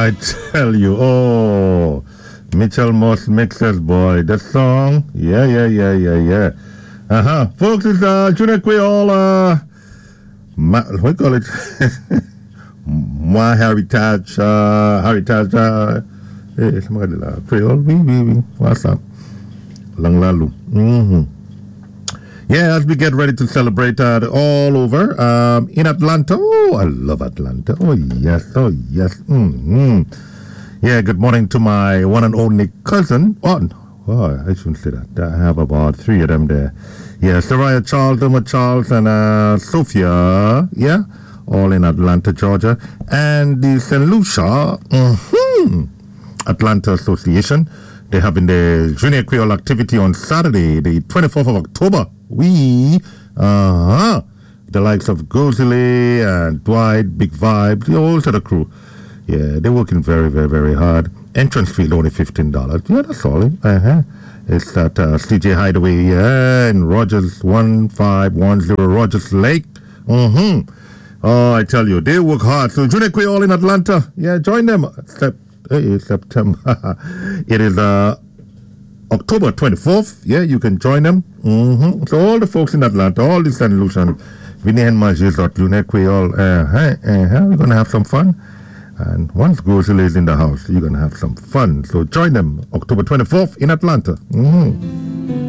I tell you, oh, Mitchell Moss mixes, boy. That song, yeah. Folks, it's Junior Creole, what do you call it? Moi heritage, somebody Creole, oui, what's up? Lang lalu. Yeah, as we get ready to celebrate all over in Atlanta. Oh, I love Atlanta. Oh, yes. Yeah, good morning to my one and only cousin. Oh, I shouldn't say that. I have about 3 of them there. Yeah, Soraya Charles, Emma Charles, and Sophia. Yeah, all in Atlanta, Georgia. And the St. Lucia Atlanta Association. They're having the Junior Creole activity on Saturday, the 24th of October. The likes of Gozile and Dwight, Big Vibes, the whole sort of crew. Yeah, they're working very, very, very hard. Entrance fee only $15. Yeah, that's all. It's at CJ Hideaway, in Rogers 1510 Rogers Lake. Oh, I tell you, they work hard. So Junior Creole in Atlanta, yeah, join them. September. It is October 24th. Yeah, you can join them. So all the folks in Atlanta, all the St. Lucian, Vinny and Majis, Junior Creole, we're going to have some fun. And once Gozil is in the house, you're going to have some fun. So join them October 24th in Atlanta.